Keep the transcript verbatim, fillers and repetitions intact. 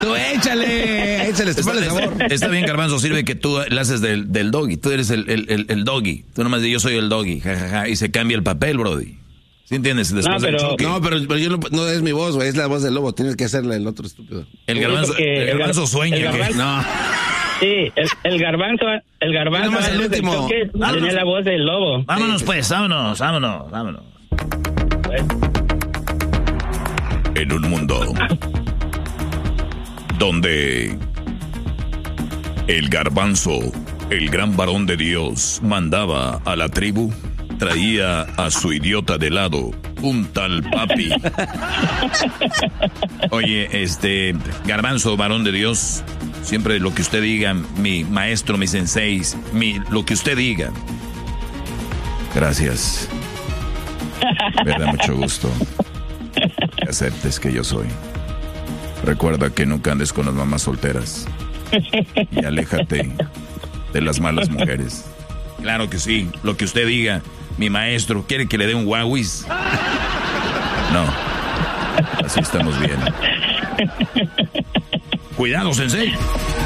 Tú échale, échale, te el sabor. Está bien, Garbanzo, sirve que tú le haces del, del doggy. Tú eres el, el, el, el doggy. Tú nomás dices, yo soy el doggy, jajaja, ja, ja, y se cambia el papel, brody. ¿Sí entiendes? Después no, pero, del no, pero, pero yo no, no es mi voz, güey, es la voz del lobo. Tienes que hacerle el otro estúpido. El Garbanzo, sí, el garbanzo el sueña. el garbanzo, que, no. Sí, el, el Garbanzo, el Garbanzo más el último. Choque, tenía la voz del lobo. Vámonos, pues, vámonos, vámonos, vámonos. Pues. En un mundo donde el Garbanzo, el gran varón de Dios, mandaba a la tribu, traía a su idiota de lado, un tal papi. Oye, este, Garbanzo, varón de Dios, siempre lo que usted diga, mi maestro, mi sensei, mi, lo que usted diga. Gracias. Me da mucho gusto que aceptes que yo soy. Recuerda que nunca andes con las mamás solteras. Y aléjate de las malas mujeres. Claro que sí, lo que usted diga. Mi maestro, ¿quiere que le dé un guauis? No, así estamos bien. Cuidado, sensei.